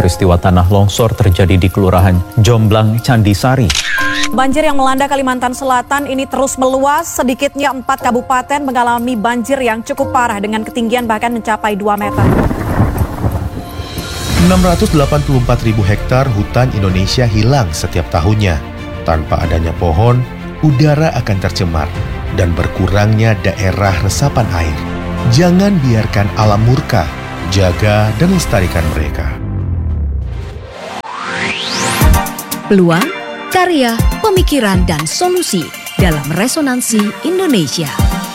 Peristiwa tanah longsor terjadi di Kelurahan Jomblang, Candisari. Banjir yang melanda Kalimantan Selatan ini terus meluas. Sedikitnya 4 kabupaten mengalami banjir yang cukup parah dengan ketinggian bahkan mencapai 2 meter. 684.000 hektar hutan Indonesia hilang setiap tahunnya. Tanpa adanya pohon, udara akan tercemar dan berkurangnya daerah resapan air. Jangan biarkan alam murka, jaga dan lestarikan mereka. Peluang, karya, pemikiran, dan solusi dalam Resonansi Indonesia.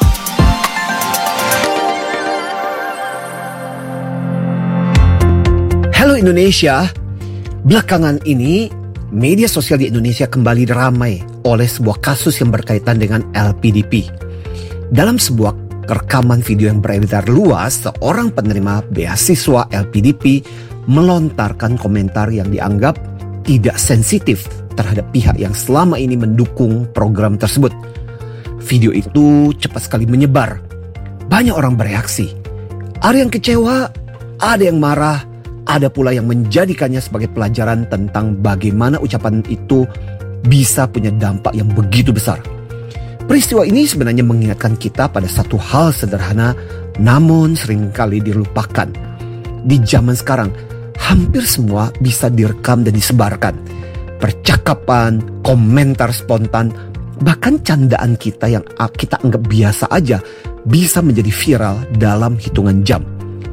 Halo Indonesia, belakangan ini media sosial di Indonesia kembali ramai oleh sebuah kasus yang berkaitan dengan LPDP. Dalam sebuah rekaman video yang beredar luas, seorang penerima beasiswa LPDP melontarkan komentar yang dianggap tidak sensitif terhadap pihak yang selama ini mendukung program tersebut. Video itu cepat sekali menyebar. Banyak orang bereaksi. Ada yang kecewa, ada yang marah, ada pula yang menjadikannya sebagai pelajaran tentang bagaimana ucapan itu bisa punya dampak yang begitu besar. Peristiwa ini sebenarnya mengingatkan kita pada satu hal sederhana, namun seringkali dilupakan. Di zaman sekarang, hampir semua bisa direkam dan disebarkan. Percakapan, komentar spontan, bahkan candaan kita yang kita anggap biasa aja bisa menjadi viral dalam hitungan jam.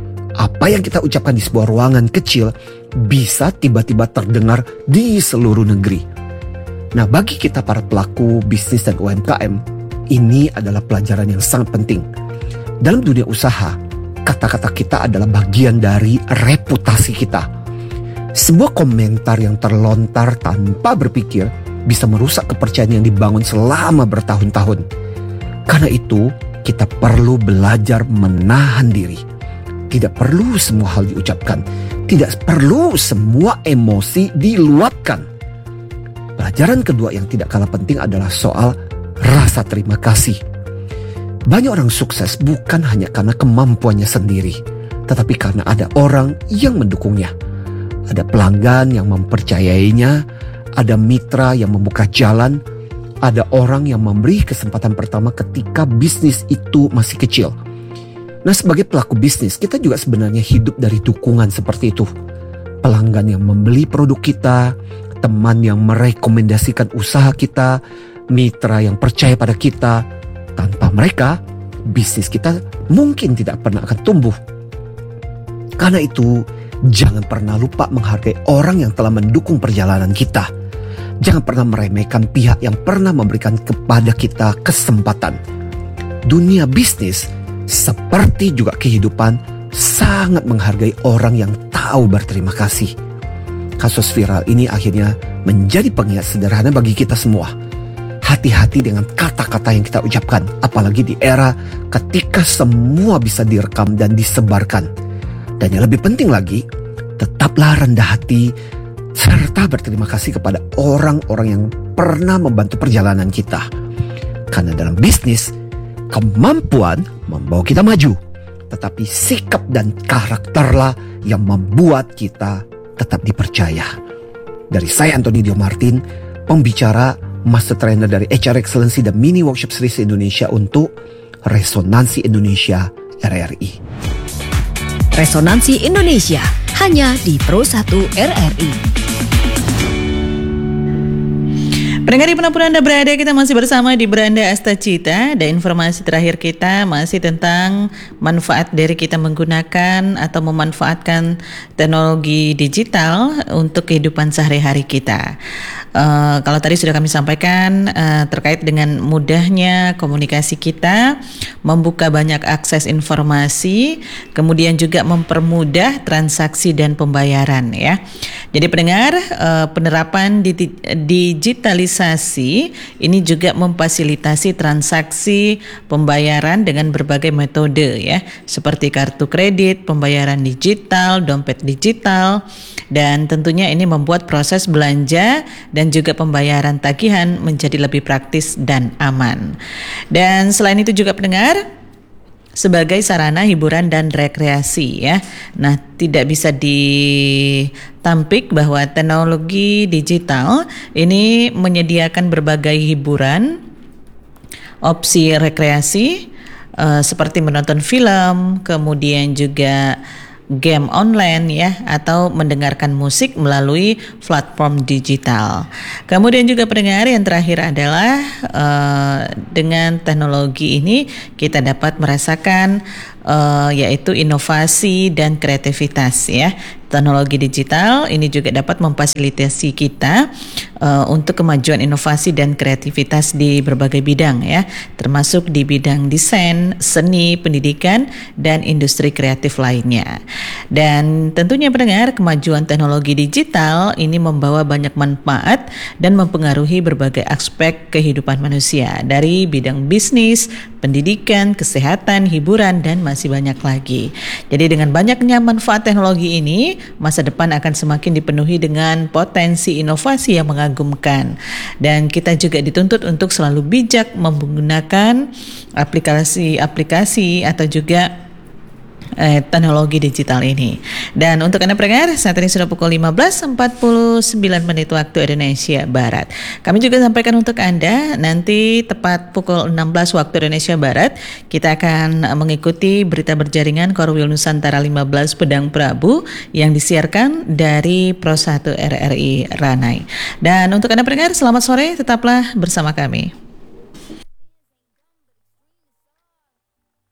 Apa yang kita ucapkan di sebuah ruangan kecil bisa tiba-tiba terdengar di seluruh negeri. Nah, bagi kita para pelaku bisnis dan UMKM, ini adalah pelajaran yang sangat penting. Dalam dunia usaha, kata-kata kita adalah bagian dari reputasi kita. Sebuah komentar yang terlontar tanpa berpikir bisa merusak kepercayaan yang dibangun selama bertahun-tahun. Karena itu, kita perlu belajar menahan diri. Tidak perlu semua hal diucapkan. Tidak perlu semua emosi diluapkan. Pelajaran kedua yang tidak kalah penting adalah soal rasa terima kasih. Banyak orang sukses bukan hanya karena kemampuannya sendiri, tetapi karena ada orang yang mendukungnya. Ada pelanggan yang mempercayainya, ada mitra yang membuka jalan, ada orang yang memberi kesempatan pertama ketika bisnis itu masih kecil. Nah, sebagai pelaku bisnis, kita juga sebenarnya hidup dari dukungan seperti itu. Pelanggan yang membeli produk kita, teman yang merekomendasikan usaha kita, mitra yang percaya pada kita. Tanpa mereka, bisnis kita mungkin tidak pernah akan tumbuh. Karena itu, jangan pernah lupa menghargai orang yang telah mendukung perjalanan kita. Jangan pernah meremehkan pihak yang pernah memberikan kepada kita kesempatan. Dunia bisnis, seperti juga kehidupan, sangat menghargai orang yang tahu berterima kasih. Kasus viral ini akhirnya menjadi pengingat sederhana bagi kita semua. Hati-hati dengan kata-kata yang kita ucapkan, apalagi di era ketika semua bisa direkam dan disebarkan. Dan yang lebih penting lagi, tetaplah rendah hati serta berterima kasih kepada orang-orang yang pernah membantu perjalanan kita. Karena dalam bisnis, kemampuan membawa kita maju, tetapi sikap dan karakterlah yang membuat kita tetap dipercaya. Dari saya Antoni Dio Martin, pembicara, Master Trainer dari HR Excellency dan Mini Workshop Series Indonesia untuk Resonansi Indonesia RRI. Resonansi Indonesia hanya di Pro 1 RRI. Pendengar dimanapun Anda berada, kita masih bersama di Beranda Astacita. Dan informasi terakhir kita masih tentang manfaat dari kita menggunakan atau memanfaatkan teknologi digital untuk kehidupan sehari-hari kita. Kalau tadi sudah kami sampaikan terkait dengan mudahnya komunikasi kita, membuka banyak akses informasi, kemudian juga mempermudah transaksi dan pembayaran ya. Jadi pendengar, penerapan digitalisasi ini juga memfasilitasi transaksi pembayaran dengan berbagai metode ya, seperti kartu kredit, pembayaran digital, dompet digital, dan tentunya ini membuat proses belanja dan juga pembayaran tagihan menjadi lebih praktis dan aman. Dan selain itu juga pendengar, sebagai sarana hiburan dan rekreasi ya. Nah, tidak bisa ditampik bahwa teknologi digital ini menyediakan berbagai hiburan, opsi rekreasi seperti menonton film, kemudian juga game online ya, atau mendengarkan musik melalui platform digital. Kemudian juga pendengar, yang terakhir adalah dengan teknologi ini kita dapat merasakan yaitu inovasi dan kreativitas ya. Teknologi digital ini juga dapat memfasilitasi kita untuk kemajuan inovasi dan kreativitas di berbagai bidang ya, termasuk di bidang desain, seni, pendidikan, dan industri kreatif lainnya. Dan tentunya pendengar, kemajuan teknologi digital ini membawa banyak manfaat dan mempengaruhi berbagai aspek kehidupan manusia, dari bidang bisnis, pendidikan, kesehatan, hiburan, dan masih banyak lagi. Jadi dengan banyaknya manfaat teknologi ini, masa depan akan semakin dipenuhi dengan potensi inovasi yang mengagumkan. Dan kita juga dituntut untuk selalu bijak menggunakan aplikasi-aplikasi atau juga teknologi digital ini. Dan untuk Anda pendengar, saat ini sudah pukul 15.49 waktu Indonesia Barat. Kami juga sampaikan untuk Anda, nanti tepat pukul 16 waktu Indonesia Barat, kita akan mengikuti berita berjaringan Korwil Nusantara 15 Pedang Prabu yang disiarkan dari Pro 1 RRI Ranai. Dan untuk Anda pendengar, selamat sore, tetaplah bersama kami.